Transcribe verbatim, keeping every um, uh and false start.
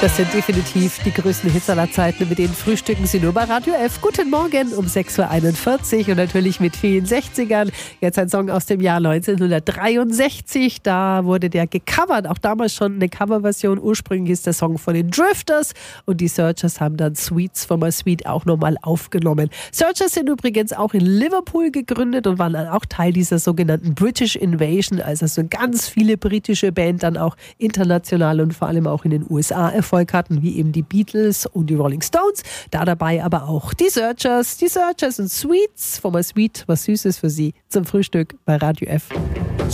Das sind definitiv die größten Hits aller Zeiten. Mit denen frühstücken Sie nur bei Radio F. Guten Morgen um sechs Uhr einundvierzig und natürlich mit vielen sechzigern. Jetzt ein Song aus dem Jahr neunzehnhundertdreiundsechzig. Da wurde der gecovert. Auch damals schon eine Coverversion. Ursprünglich ist der Song von den Drifters und die Searchers haben dann Sweets von My Sweet auch nochmal aufgenommen. Searchers sind übrigens auch in Liverpool gegründet und waren dann auch Teil dieser sogenannten British Invasion. Also so ganz viele britische Band dann auch international und vor allem auch in den U S A Erfolg hatten, wie eben die Beatles und die Rolling Stones. Da dabei aber auch die Searchers. Die Searchers und Sweets von My Sweet, was Süßes für Sie zum Frühstück bei Radio F.